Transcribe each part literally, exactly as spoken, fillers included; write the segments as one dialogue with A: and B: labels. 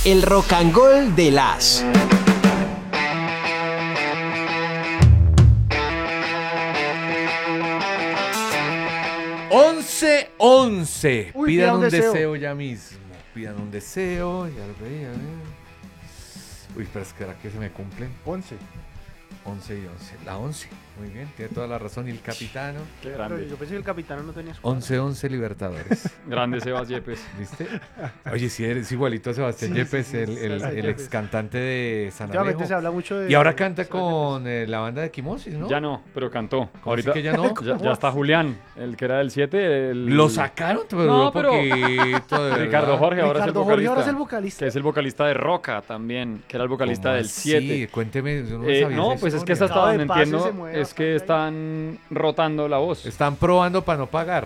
A: El Rock and Roll de las.
B: once once.
C: Uy,
B: Pidan
C: pida
B: un
C: un
B: deseo.
C: deseo.
B: ya mismo. Pidan un deseo. Ya lo veía. Uy, pero es que ahora que se me cumplen.
C: once.
B: once y once. La once. Muy bien, tiene toda la razón. Y el capitano.
D: Qué
C: Pero
D: grande.
C: yo pensé que el capitán no tenía escuadra.
B: once once Libertadores.
D: Grande Sebas Yepes.
B: ¿Viste? Oye, si eres igualito a Sebastián
C: Sí,
B: Yepes,
C: sí, sí,
B: el, el,
C: Sebastián
B: el
C: Yepes.
B: ex cantante de San
C: Últimamente
B: Alejo.
C: se habla mucho de...
B: Y ahora canta
C: Sebastián
B: con eh, la banda de Quimosis, ¿no?
D: Ya no, pero cantó.
B: ¿Cómo así
D: Ahorita
B: que ya no?
D: ya, ya está Julián, el que era del siete. El...
B: Lo sacaron, pero
D: No,
B: no,
D: pero-
B: poquito, de
D: Ricardo
B: verdad.
D: Jorge ahora
C: Ricardo
D: es el
C: Jorge
D: vocalista.
C: ahora es el vocalista.
D: Que es el vocalista de Roca también, que era el vocalista
B: ¿Cómo
D: del
B: así?
D: siete.
B: Cuénteme, yo no,
D: Eh,
B: sabía
D: no,
B: esa
D: pues es que
B: historia.
D: hasta hasta donde
C: de pase se
D: entiendo
C: mueve
D: es que
C: bastante ahí.
D: están rotando la voz
B: Están probando para no pagar.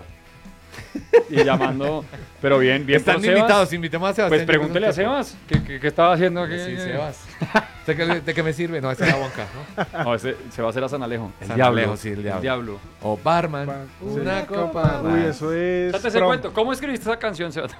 D: y llamando, pero bien, bien
B: Están
D: por Sebas.
B: invitados, invitemos a Sebastián.
D: Pues
B: Yepes
D: pregúntele
B: un
D: a
B: tiempo.
D: Sebas, ¿qué, qué, qué estaba haciendo aquí?
B: Sí, Sebas. ¿De qué, de qué me sirve? No, esa es la bonca, ¿no?
D: No, ese Sebas era San Alejo. El
B: San
D: diablo.
B: Alejo, sí, el diablo.
D: diablo.
B: O barman.
C: Ba-
B: Una
C: sí.
B: copa
C: Uy,
B: más.
C: eso es...
D: Date ese
C: prom-
D: cuento. ¿Cómo escribiste esa canción, Sebas?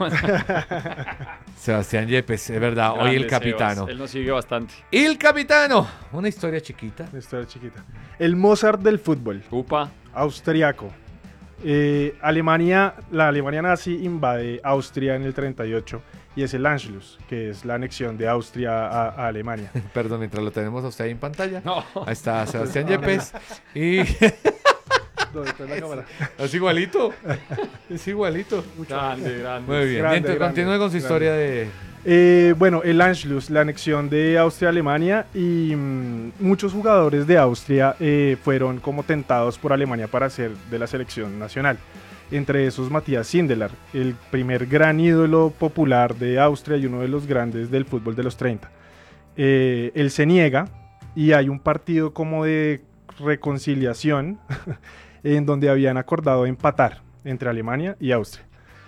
B: Sebastián Yepes, es verdad. Hoy el
D: Grande
B: capitano.
D: Sebas, Él nos sigue bastante.
B: Y el capitano. Una historia chiquita.
C: Una historia chiquita. El Mozart del fútbol,
D: Upa.
C: austriaco. Eh, Alemania, la Alemania nazi invade Austria en el treinta y ocho y es el Anschluss, que es la anexión de Austria a, a Alemania.
B: Perdón, mientras lo tenemos a usted ahí en pantalla.
D: No.
B: Ahí está Sebastián Yepes. Y
C: ¿Dónde está la cámara?
B: es igualito. Es igualito.
D: Grande, grande.
B: Muy bien.
C: Grande,
B: Entonces,
C: grande,
B: continúe con su
C: grande.
B: historia de.
C: Eh, bueno, el Anschluss, la anexión de Austria a Alemania y mm, muchos jugadores de Austria eh, fueron como tentados por Alemania para ser de la selección nacional. Entre esos Matías Sindelar, el primer gran ídolo popular de Austria y uno de los grandes del fútbol de los treinta. Eh, él se niega y hay un partido como de reconciliación en donde habían acordado empatar entre Alemania y Austria.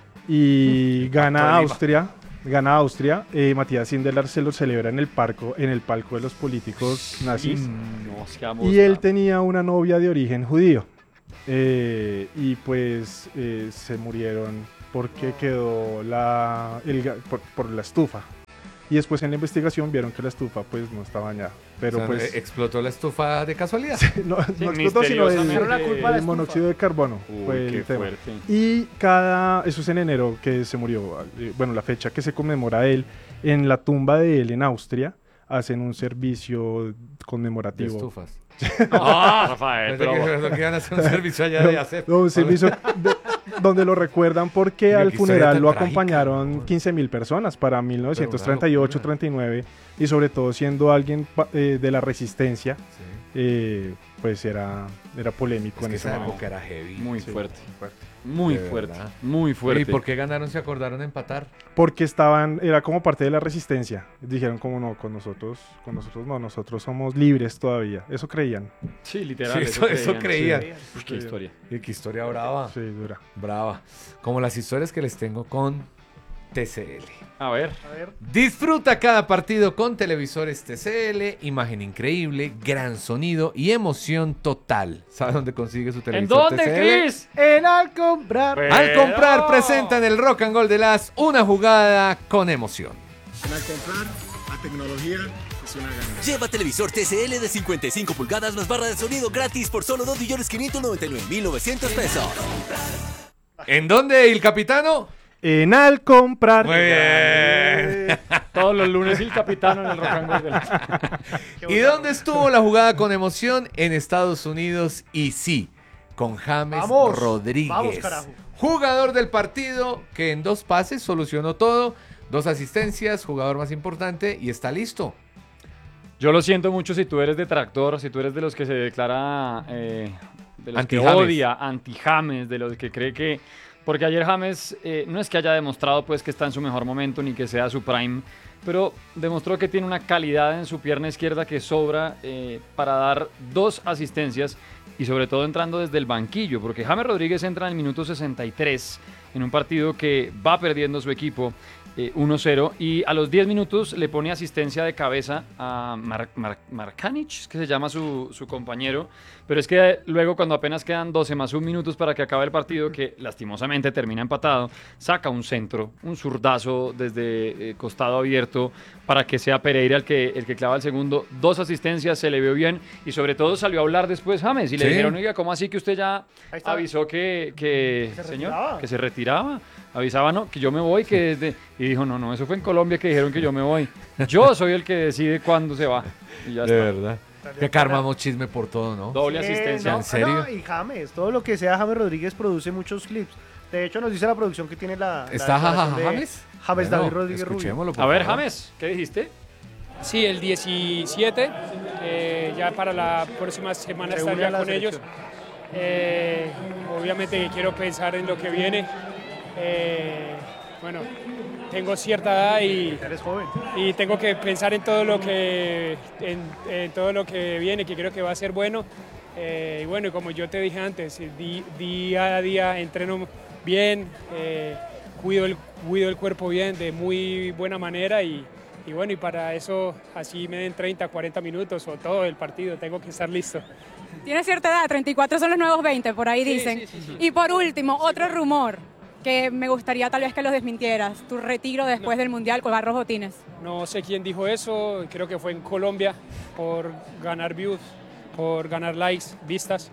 C: Y gana Austria. Gana Austria, eh, Matías Sindelar se lo celebra en el, parco, en el palco de los políticos nazis.
D: No, es que vamos
C: Y él
D: a-
C: tenía una novia de origen judío. Eh, y pues eh, se murieron porque quedó la, el ga- por, por la estufa. Y después en la investigación vieron que la estufa pues no estaba dañada. Pero
B: O sea,
C: pues
B: eh, explotó la estufa de casualidad.
C: no, no
D: Sí,
C: explotó, sino el,
D: misteriosamente.
C: el
D: Pero la culpa
C: el
D: la estufa.
C: monóxido de carbono.
D: Uy,
C: fue el
D: qué
C: tema.
D: fuerte.
C: Y cada, eso es en enero que se murió, eh, bueno, la fecha que se conmemora él, en la tumba de él en Austria, hacen un servicio
B: De
C: conmemorativo.
B: estufas.
D: Ah, Rafael,
B: Pensé
D: pero...
B: que, pensé que iban a hacer un servicio allá de hacer.
C: No, un servicio de- donde lo recuerdan porque
B: Mira,
C: al
B: qué historia
C: funeral
B: tan
C: lo
B: trágica,
C: acompañaron
B: ¿no?
C: quince mil personas para mil novecientos treinta y
B: Pero una
C: ocho
B: locura.
C: treinta y nueve y sobre todo siendo alguien pa- eh, de la resistencia,
B: Sí.
C: eh, pues era, era polémico
B: Es
C: en
B: que
C: ese
B: esa
C: momento.
B: época era heavy.
D: Muy
C: Sí.
D: fuerte. Muy
B: De
D: fuerte.
B: verdad.
D: Muy fuerte.
B: ¿Y por qué ganaron? ¿Se acordaron a empatar?
C: Porque estaban, era como parte de la resistencia. Dijeron como no, con nosotros, con nosotros no, nosotros somos libres todavía. Eso creían.
D: Sí, literal.
B: Sí, eso- eso
D: creían.
B: creían.
D: Uy, qué historia.
B: Y qué historia brava.
C: Sí, dura.
B: Brava. Como las historias que les tengo con T C L.
D: A ver.
C: A ver.
B: Disfruta cada partido con televisores T C L, imagen increíble, gran sonido y emoción total. ¿Sabe dónde consigue su
D: ¿En
B: televisor
D: dónde,
B: T C L?
D: Chris?
C: En al comprar.
B: Al comprar
D: Pero-
B: presenta en el Rock and Roll de las una jugada con emoción.
E: Al comprar a tecnología es una ganancia.
F: Lleva televisor T C L de cincuenta y cinco pulgadas más barra de sonido gratis por solo dos millones quinientos noventa y nueve mil novecientos pesos.
B: ¿En dónde, el capitano?
C: En al comprar.
B: Muy bien.
D: Todos los lunes el capitano en el rock and roll de la...
B: ¿Y dónde estuvo la jugada con emoción? En Estados Unidos y sí, con James
C: Vamos,
B: Rodríguez.
C: vamos, carajo.
B: Jugador del partido que en dos pases solucionó todo, dos asistencias, jugador más importante y está listo.
D: Yo lo siento mucho si tú eres detractor, si tú eres de los que se declara, eh, de los que
B: Anti-James.
D: odia, anti-James, de los que cree que... Porque ayer James eh, no es que haya demostrado pues que está en su mejor momento ni que sea su prime, pero demostró que tiene una calidad en su pierna izquierda que sobra eh, para dar dos asistencias y sobre todo entrando desde el banquillo, porque James Rodríguez entra en el minuto sesenta y tres en un partido que va perdiendo su equipo eh, uno cero, y a los diez minutos le pone asistencia de cabeza a Mar Mar Markanich, que se llama su, su compañero, pero es que luego cuando apenas quedan doce más un minutos para que acabe el partido, que lastimosamente termina empatado, saca un centro, un zurdazo desde eh, costado abierto para que sea Pereira el que, el que clava el segundo, dos asistencias, se le vio bien y sobre todo salió a hablar después James y le
B: Sí.
D: dijeron, oiga, ¿cómo así que usted ya
G: Ahí está.
D: avisó que, que,
G: Que se
D: señor,
G: retiraba.
D: que se retiraba? Avisaba, no, que yo me voy, que desde... Y dijo, no, no, eso fue en Colombia que dijeron que yo me voy. Yo soy el que decide cuándo se va. Y ya
B: De
D: está.
B: verdad. Que acá armamos chisme por todo, ¿no?
D: Doble
G: Eh,
D: asistencia.
G: no,
B: ¿En serio?
G: no, y James, todo lo que sea James Rodríguez produce muchos clips. De hecho, nos dice la producción que tiene la. la
B: ¿Está
G: declaración
B: jajaja
G: de
B: James?
G: James
B: Bueno,
G: David Rodríguez Rubio.
B: escuchémoslo, por
D: A ver,
B: favor.
D: James, ¿qué dijiste?
H: Sí, el diecisiete, eh, ya para la próxima semana
G: Se une
H: estaría
G: a la
H: con ellos.
G: selección.
H: Eh, obviamente que quiero pensar en lo que viene. Eh, bueno, tengo cierta edad y,
G: Eres joven.
H: y tengo que pensar en todo lo que en, en todo lo que viene, que creo que va a ser bueno. Eh, y bueno, y como yo te dije antes, di- día a día entreno bien, eh, cuido, el, cuido el cuerpo bien, de muy buena manera y, y bueno, y para eso así me den treinta, cuarenta minutos o todo el partido, tengo que estar listo.
I: Tiene cierta edad, treinta y cuatro son los nuevos veinte, por ahí
H: Sí,
I: dicen.
H: sí, sí, sí.
I: Y por último, otro rumor que me gustaría tal vez que lo desmintieras, tu retiro después del Mundial con Barros Botines.
H: No sé quién dijo eso, creo que fue en Colombia por ganar views, por ganar likes, vistas.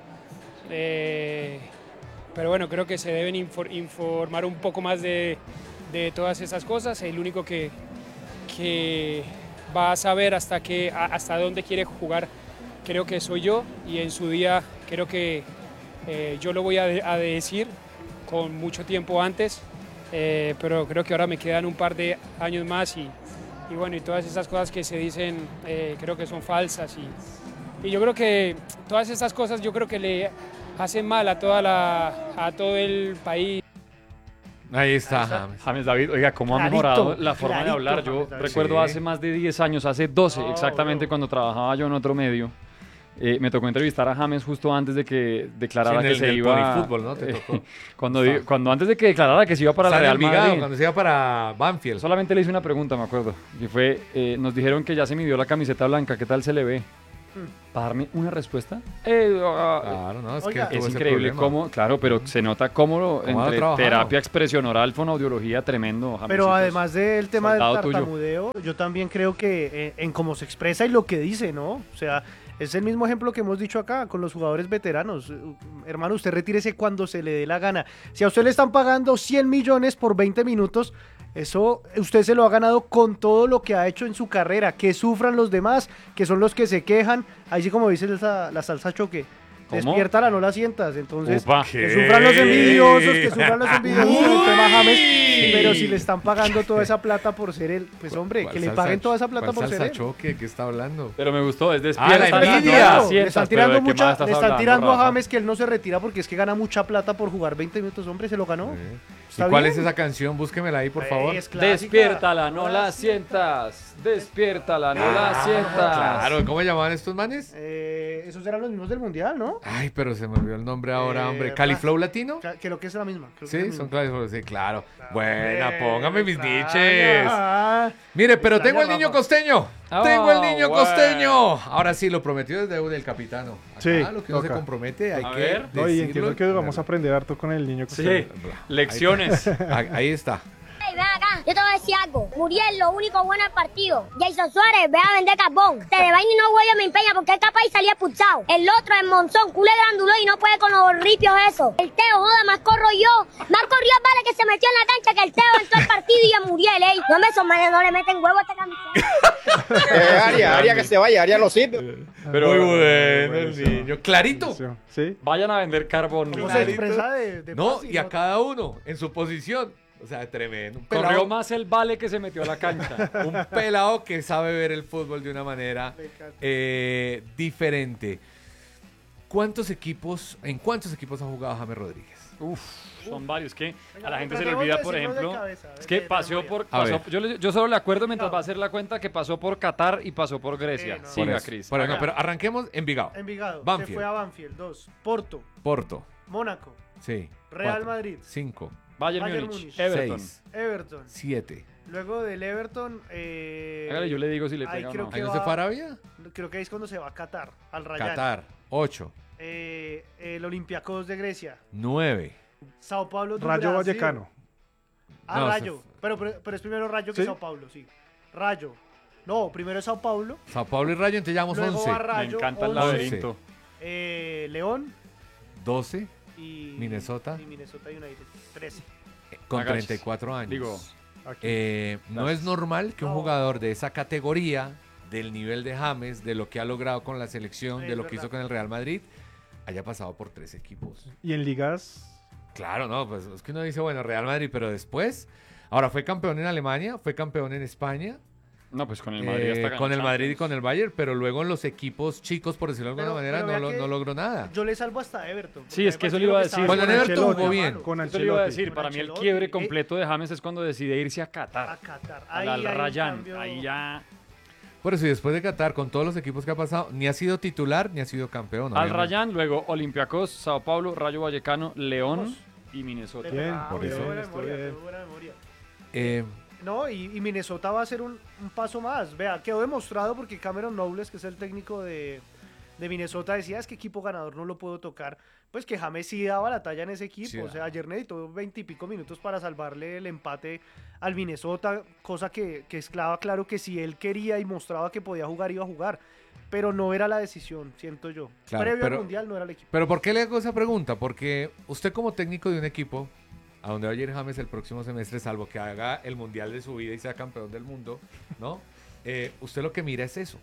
H: Eh, pero bueno, creo que se deben infor- informar un poco más de, de todas esas cosas. El único que, que va a saber hasta, qué, a- hasta dónde quiere jugar creo que soy yo y en su día creo que eh, yo lo voy a, de- a decir con mucho tiempo antes, eh, pero creo que ahora me quedan un par de años más y, y bueno, y todas esas cosas que se dicen eh, creo que son falsas y, y yo creo que todas estas cosas yo creo que le hacen mal a, toda la, a todo el país.
B: Ahí está, James.
D: James David, oiga, cómo ha
G: Clarito,
D: mejorado la forma de
G: clarito,
D: hablar. Yo
G: James David.
D: recuerdo
B: Sí.
D: hace más de diez años, hace doce
G: No,
D: exactamente,
G: bro.
D: cuando trabajaba yo en otro medio. Eh, me tocó entrevistar a James justo antes de que declarara
B: Sí, en
D: que
B: el
D: se
B: del
D: iba.
B: Ponyfútbol, ¿no? Te
D: eh,
B: tocó.
D: cuando, di- cuando antes de que declarara que se iba para la
B: Está en
D: Real
B: Envigado,
D: Madrid.
B: cuando se iba para Banfield.
D: Solamente le hice una pregunta, me acuerdo. Y fue, eh, nos dijeron que ya se midió la camiseta blanca, ¿qué tal se le ve? ¿Para darme una respuesta? Eh, ah,
B: Claro, no, es
G: Oiga,
B: que tuvo
D: es
B: ese
D: increíble
B: problema.
D: cómo, claro, pero se nota cómo lo-
B: ¿Cómo ha
D: entre
B: trabajado?
D: terapia, expresión oral, fonoaudiología, tremendo.
G: Pero
D: Jamesitos.
G: además del tema del
D: Soldado tuyo.
G: tartamudeo, yo también creo que eh, en cómo se expresa y lo que dice, ¿no? O sea, es el mismo ejemplo que hemos dicho acá con los jugadores veteranos. Eh, Hermano, usted retírese cuando se le dé la gana. Si a usted le están pagando cien millones por veinte minutos, eso usted se lo ha ganado con todo lo que ha hecho en su carrera. Que sufran los demás, que son los que se quejan. Ahí sí, como dice la, la salsa choque.
D: ¿Cómo?
G: Despiértala, no la sientas. Entonces,
D: Upa.
G: que sufran los envidiosos, que sufran los envidiosos con el tema James. Pero si le están pagando toda esa plata por ser él, pues hombre,
B: ¿Cuál
G: que le
B: salsa-
G: paguen toda esa plata
B: cuál
G: por ser
B: salsa
G: él.
B: choque? ¿Qué está hablando?
D: Pero me gustó, es
B: Ah,
D: despierta.
B: la
G: Le están
B: envidia.
G: tirando,
D: sientas,
G: le están
D: pero
G: tirando
D: ¿de qué
G: mucha,
D: más estás
G: le están
D: hablando,
G: tirando a
D: Rafa?
G: James que él no se retira porque es que gana mucha plata por jugar veinte minutos, hombre, se lo ganó.
B: Sí. ¿Y
G: Está
B: cuál
G: bien.
B: es esa canción? Búsquemela ahí, por favor.
G: Es clásica.
D: Despiértala, no la sientas. Despiértala, no la sientas.
B: Claro, ¿cómo llamaban estos manes?
G: Eh, esos eran los mismos del mundial, ¿no?
B: Ay, pero se me olvidó el nombre ahora,
G: Eh,
B: hombre.
G: Ras-
B: ¿Califlow Latino?
G: Ca- Creo que es la misma. creo que es
B: Sí,
G: la
B: son
G: misma.
B: Califlow, sí, claro. Buena,
G: Eh,
B: póngame mis
G: extraña.
B: niches.
G: Ah,
B: Mire, pero
G: extraña,
B: tengo el niño
G: Rafa.
B: costeño.
D: Oh,
B: Tengo el niño
D: bueno.
B: costeño. Ahora sí, lo prometió desde deuda el capitano. Acá
C: Sí,
B: lo que no se
C: toca.
B: compromete hay
D: A
B: que
D: ver.
C: No, y
B: decirlo
C: entiendo que vamos a aprender harto con el niño. que
D: Sí,
C: usted-
D: lecciones.
B: Ahí, ahí está.
J: Ey, ven acá, yo te voy a decir algo. Muriel, lo único bueno del partido. Jason Suárez, ve a vender carbón. Te de vaina y no huele me empeña porque es capaz y salía expulsado. El otro es Monzón, culé granduló y no puede con los ripios eso. El Teo, joda, más corro yo. Más corrió el vale que se metió en la cancha que el Teo entró al partido y a Muriel, ey. No me son no le meten huevo a esta camiseta.
K: Eh, Aria, Aria que se vaya, Aria lo sirve.
B: Pero muy bueno el niño. Clarito.
C: Sí.
D: Vayan a vender carbón.
G: ¿Cómo se expresa de, de
B: No,
G: fácil,
B: y a cada uno en su posición. O sea, tremendo. Un
D: Corrió
B: pelado,
D: más el vale que se metió a la cancha.
B: un pelado que sabe ver el fútbol de una manera
G: Me encanta.
B: eh, diferente. ¿Cuántos equipos, en cuántos equipos ha jugado James Rodríguez?
D: Uf, son varios que a la
G: Venga,
D: gente se le
G: tratemos
D: olvida,
G: de
D: por
G: decirlo de
D: ejemplo,
G: cabeza,
D: es que
G: de
D: paseó
G: memoria.
D: por...
B: A
D: pasó-
B: ver.
D: yo, le- yo solo le acuerdo mientras
G: No.
D: va a hacer la cuenta que pasó por Qatar y pasó por Grecia.
G: Sí, no.
D: Siga,
B: Por eso.
D: Cris.
B: Bueno, no,
G: Haga.
B: pero arranquemos Envigado.
G: Envigado.
B: Banfield.
G: Se fue a Banfield. Dos. Porto.
B: Porto.
G: Mónaco.
B: Sí.
G: Real
B: Cuatro.
G: Madrid.
B: Cinco.
D: Bayern,
G: Bayern
D: Múnich,
G: Múnich.
D: Everton.
B: Seis.
G: Everton.
B: Siete.
G: Luego del Everton. Eh,
D: Hágale, yo le digo si le
G: ahí
D: pega o
G: creo
D: no.
G: que
B: ¿Ahí no se
G: va-
B: fue a Arabia?
G: Creo que ahí es cuando se va a Qatar, al Rayan.
B: Qatar. Ocho.
G: Eh, el Olympiacos de Grecia.
B: Nueve.
G: Sao Paulo de
C: Rayo
G: Brasil.
C: Vallecano.
G: Ah,
B: No, se
G: Rayo. Pero, pero, pero es primero Rayo que
C: ¿Sí?
G: Sao Paulo, sí. Rayo. No, primero es Sao Paulo.
B: Sao Paulo y Rayo, entonces llevamos
G: Luego
B: once.
G: va Rayo,
D: Me encanta el
G: once,
D: laberinto.
G: eh, León
B: doce.
G: y
B: Minnesota.
G: Y Minnesota United. trece.
B: Con
D: Agaches.
B: treinta y cuatro años.
D: Digo,
C: Aquí.
B: Eh, no es normal que un
G: No.
B: jugador de esa categoría, del nivel de James, de lo que ha logrado con la selección,
G: Sí,
B: de
G: es
B: lo que
G: verdad.
B: hizo con el Real Madrid, haya pasado por tres equipos.
C: Y en ligas,
B: Claro, no, pues es que uno dice, bueno, Real Madrid, pero después, ahora fue campeón en Alemania, fue campeón en España,
D: no, pues con el Madrid
B: eh,
D: hasta ganó
B: con el Madrid y
D: Champions.
B: con el Bayern, pero luego en los equipos chicos, por decirlo de alguna
G: Pero-
B: manera,
G: pero
B: no,
G: vea
B: lo-
G: que
B: no logró nada.
G: Yo le salvo hasta Everton.
D: Sí,
G: porque
D: es que
G: me
D: eso
G: pareció
D: le iba a
G: que
D: decir.
G: estaba
B: Bueno, en
G: con
B: Everton
G: Ancelotti,
B: jugó bien.
G: hermano.
C: con
D: Eso le iba a
C: Ancelotti.
D: decir,
G: Con
D: para mí el
G: Ancelotti,
D: quiebre
G: eh,
D: completo de James es cuando decide irse a Qatar.
G: A Qatar.
D: Al
G: Ahí
D: Al
G: hay un
D: Rayyan.
G: cambio-
D: Ahí ya.
B: Por eso, y después de Qatar, con todos los equipos que ha pasado, ni ha sido titular, ni ha sido campeón.
D: Al
B: obviamente.
D: Rayyan, luego Olympiacos, Sao Paulo, Rayo Vallecano, León y Minnesota.
C: Bien,
G: Ah,
C: por
G: muy
C: eso.
G: buena
C: Está
G: memoria,
C: bien.
G: muy buena memoria.
B: Eh,
G: No, y, y Minnesota va a ser un, un paso más. Vea, quedó demostrado porque Cameron Knowles, que es el técnico de, de Minnesota, decía, es que equipo ganador no lo puedo tocar. Pues que James sí daba la talla en ese equipo.
B: Sí,
G: o sea, ayer necesitó veintipico minutos para salvarle el empate al Minnesota, cosa que, que esclava claro que si él quería y mostraba que podía jugar, iba a jugar. Pero no era la decisión, siento yo.
B: Claro,
G: Previo
B: pero-
G: al Mundial no era el equipo.
B: Pero ¿por qué le hago esa pregunta? Porque usted como técnico de un equipo, a donde va a ir James el próximo semestre, salvo que haga el mundial de su vida y sea campeón del mundo, ¿no? Eh, usted lo que mira es eso.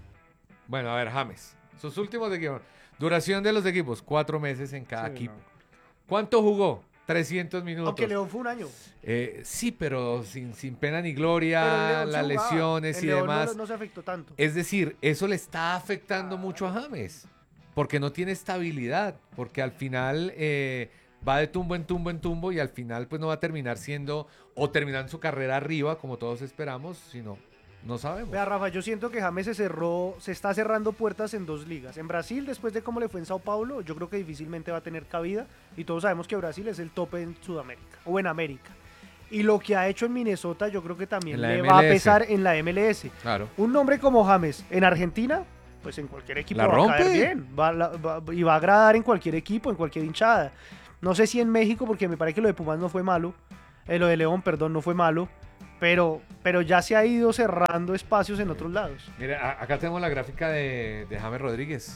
B: Bueno, a ver, James, sus últimos equipos. Duración de los equipos, cuatro meses en cada
C: Sí,
B: equipo.
C: no.
B: ¿Cuánto jugó? trescientos minutos.
G: Aunque León fue un año.
B: Eh, sí, pero sin, sin pena ni
G: Pero en
B: gloria,
G: León se
B: las
G: jugaba.
B: lesiones
G: En
B: y
G: León no-
B: demás.
G: No, se afectó tanto.
B: Es decir, eso le está afectando mucho a James, porque no tiene estabilidad, porque al final eh, va de tumbo en tumbo en tumbo y al final pues no va a terminar siendo o terminando su carrera arriba como todos esperamos, sino no sabemos.
G: Vea, Rafa, yo siento que James se cerró, se está cerrando puertas en dos ligas. En Brasil, después de cómo le fue en Sao Paulo, yo creo que difícilmente va a tener cabida. Y todos sabemos que Brasil es el tope en Sudamérica o en América. Y lo que ha hecho en Minnesota, yo creo que también
B: En la
G: le
B: M
G: va a
B: L S.
G: pesar en la M L S.
B: Claro.
G: Un nombre como James en Argentina, pues en cualquier equipo
B: La
G: va
B: rompe.
G: a caer bien. Va, la- va- y va a agradar en cualquier equipo, en cualquier hinchada. No sé si en México, porque me parece que lo de Pumas no fue malo. Eh, lo de León, perdón, no fue malo. Pero, pero ya se ha ido cerrando espacios en otros lados.
B: Mira, a- acá tenemos la gráfica de, de James Rodríguez.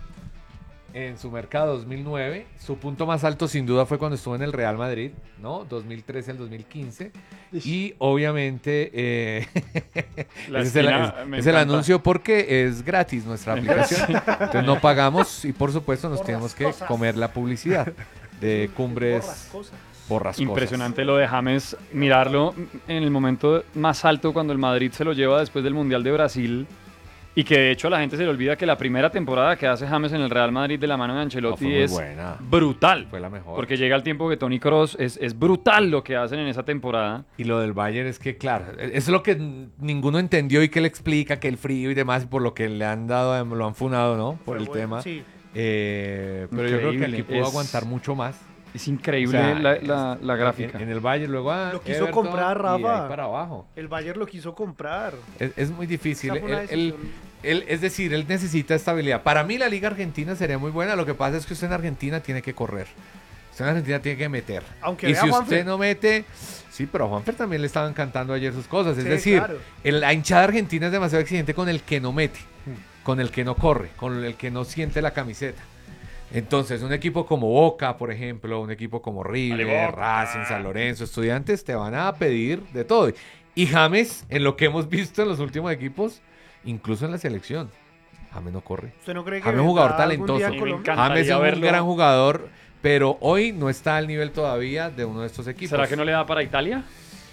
B: En su mercado dos mil nueve, su punto más alto sin duda fue cuando estuvo en el Real Madrid, ¿no? dos mil trece al dos mil quince. Y obviamente eh,
D: La
B: ese es el,
D: esquina
B: es-
D: me
B: es el
D: encanta.
B: anuncio porque es gratis nuestra aplicación. Entonces no pagamos y por supuesto nos tenemos que
G: Borrascosas.
B: comer la publicidad de Cumbres
G: Borrascosas.
B: Borrascosas.
D: Impresionante lo de James, mirarlo en el momento más alto cuando el Madrid se lo lleva después del Mundial de Brasil y que de hecho a la gente se le olvida que la primera temporada que hace James en el Real Madrid de la mano de
B: No,
D: Ancelotti
B: fue muy
D: es
B: buena.
D: brutal.
B: Fue la mejor.
D: Porque llega el tiempo que Toni Kroos es, es brutal lo que hacen en esa temporada.
B: Y lo del Bayern es que, claro, eso es lo que n- ninguno entendió y que le explica que el frío y demás, por lo que le han dado, lo han funado, ¿no? Por
G: Fue
B: el
G: bueno,
B: tema.
G: sí.
B: Eh, pero yo creo que el
D: Increíble,
B: equipo va a
D: es-
B: aguantar mucho más.
D: Es increíble
B: O sea,
D: la, la- la gráfica.
B: En, en el Bayern luego ah,
G: Lo quiso
B: Everton,
G: comprar,
B: y
G: Rafa.
B: ahí para abajo.
G: El Bayern lo quiso comprar.
B: Es, es muy difícil.
G: Esa fue una
B: Él- él-
G: decisión.
B: él- es decir, él necesita estabilidad. Para mí la Liga Argentina sería muy buena. Lo que pasa es que usted en Argentina tiene que correr. Usted en Argentina tiene que meter.
G: Aunque
B: y
G: vea
B: si
G: a
B: usted
G: Juanfer.
B: no mete... Sí, pero a Juanfer también le estaban cantando ayer sus cosas. Es
G: Sí,
B: decir,
G: claro.
B: el- la hinchada argentina es demasiado exigente con el que no mete, con el que no corre, con el que no siente la camiseta. Entonces, un equipo como Boca, por ejemplo, un equipo como River,
D: Vale, Boca.
B: Racing, San Lorenzo, Estudiantes, te van a pedir de todo. Y James, en lo que hemos visto en los últimos equipos, incluso en la selección, James no corre.
G: ¿Usted no cree que
B: James es un jugador
G: vendrá algún día
B: talentoso.
G: a
D: Sí, me
G: Colombia?
D: encanta.
B: James es un
D: verlo.
B: gran jugador, pero hoy no está al nivel todavía de uno de estos equipos.
D: ¿Será que no le da para Italia?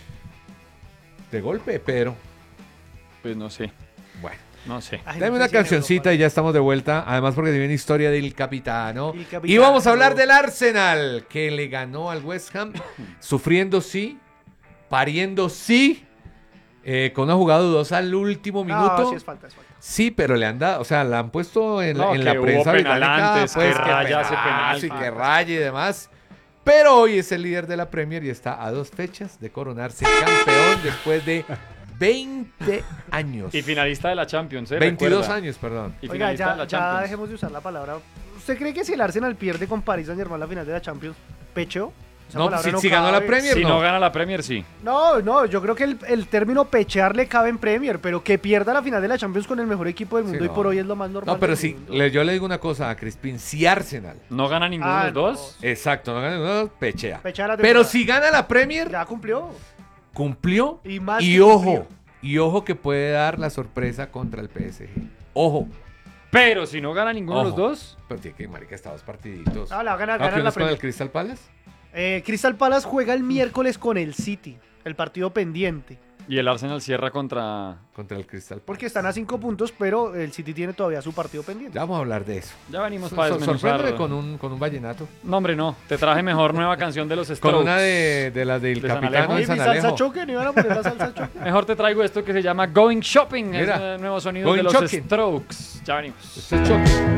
B: De golpe, pero
D: Pues no sé,
B: bueno.
D: no sé.
G: Ay,
B: Dame
G: no
B: una
G: sé si en
B: cancioncita
G: Europa.
B: y ya estamos de vuelta. Además, porque tiene una historia del capitano.
G: El capitano.
B: Y vamos a hablar del Arsenal, que le ganó al West Ham, sufriendo sí, pariendo sí, eh, con una jugada dudosa al último minuto.
G: No, sí es falta, es falta.
B: Sí, pero le han dado, o sea, la han puesto en,
D: No,
B: en
D: que
B: la
D: hubo
B: prensa
D: penal
B: británica,
D: antes,
B: pues,
D: que
B: que
D: raya ese
B: penal,
D: penal.
B: sí, que raye y demás. Pero hoy es el líder de la Premier y está a dos fechas de coronarse campeón después de veinte años.
D: Y finalista de la Champions, ¿eh?
B: veintidós
D: Recuerda.
B: años, perdón.
D: Y
G: Oiga,
D: finalista de
G: ya,
D: la
G: ya
D: Champions.
G: dejemos de usar la palabra. ¿Usted cree que si el Arsenal pierde con Paris Saint-Germain la final de la Champions, pecho? Esa
B: No,
G: palabra
B: si, si ganó la
G: cabe.
B: Premier,
D: Si
B: no.
D: no gana la Premier, sí.
G: No, no, yo creo que el, el término pechear le cabe en Premier, pero que pierda la final de la Champions con el mejor equipo del
B: Sí,
G: mundo y
B: no.
G: por hoy es lo más normal.
B: No, pero
G: del
B: sí,
G: mundo.
B: le- yo le digo una cosa a Crispin, si Arsenal,
D: No gana ninguno
G: Ah,
D: de los dos.
B: exacto, no gana ninguno, pechea.
G: Pechea la
B: Pero
G: temporada.
B: si gana la Premier,
G: Ya cumplió.
B: cumplió
G: Y más
B: y
G: que
B: ojo,
G: cumplió.
B: y ojo que puede dar la sorpresa contra el P S G. Ojo.
D: Pero si no gana ninguno de los
B: Ojo.
D: dos.
B: Pero tiene que, marica, está dos partiditos.
G: Ah, la va a ganar,
B: ¿No,
G: ganar
B: que uno
G: la
B: es con el
G: Premier.
B: Crystal Palace?
G: Eh, Crystal Palace juega el miércoles con el City, el partido pendiente.
D: Y el Arsenal cierra contra.
B: Contra el Crystal Palace.
G: Porque están a cinco puntos, pero el City tiene todavía su partido pendiente.
B: Ya vamos a hablar de eso.
D: Ya venimos
B: So-
D: para
B: so-
D: desmenuzar.
B: sorpréndeme con un, con un vallenato.
D: No, hombre, no. Te traje mejor nueva canción de los
B: Con
D: Strokes.
B: una de, de las del
D: De San
B: Capitán
D: Alejo.
B: de
G: ¿Y
B: San
G: mi salsa
B: Alejo.
G: choque? ¿No iban a poner la salsa choque?
D: Mejor te traigo esto que se llama Going Shopping.
B: Mira.
D: Es el nuevo sonido
B: Going
D: de los
B: Shopping.
D: Strokes. Ya venimos.
B: Esto es choque.